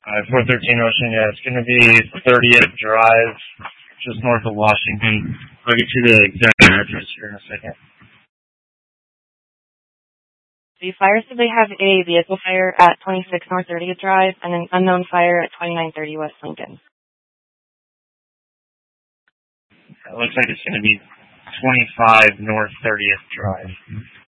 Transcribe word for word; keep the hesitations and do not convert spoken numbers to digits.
Uh, four thirteen Ocean, yeah, it's going to be thirtieth Drive, just north of Washington. I'll get you the exact address here in a second. The fires today have a vehicle fire at twenty-six North thirtieth Drive and an unknown fire at twenty-nine thirty West Lincoln. It looks like it's going to be twenty-five North thirtieth Drive.